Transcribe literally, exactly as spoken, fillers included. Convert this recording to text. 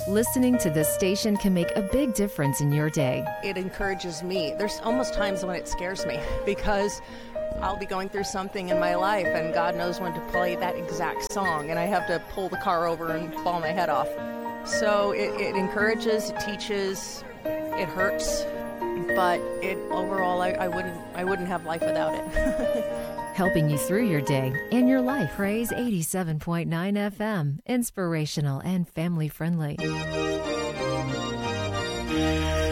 Listening to this station can make a big difference in your day. It encourages me. There's almost times when it scares me because I'll be going through something in my life and God knows when to play that exact song and I have to pull the car over and fall my head off. So it, it encourages, it teaches, it hurts, but it overall I, I wouldn't I wouldn't have life without it. Helping you through your day and your life. Praise eighty-seven point nine F M. Inspirational and family friendly.